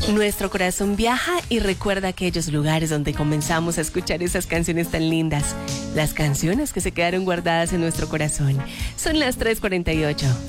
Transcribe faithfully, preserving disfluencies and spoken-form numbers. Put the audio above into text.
Nuestro corazón viaja y recuerda aquellos lugares donde comenzamos a escuchar esas canciones tan lindas. Las canciones que se quedaron guardadas en nuestro corazón. Son las tres cuarenta y ocho.